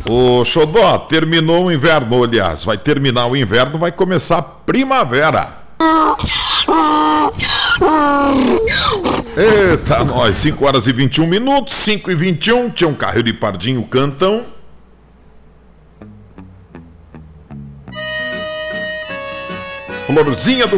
Ô, Xodó, terminou o inverno, aliás, vai terminar o inverno, vai começar a primavera. Eita, nós, 5 horas e 21 minutos, 5 e 21, tinha um Carreiro e Pardinho cantam. Florzinha do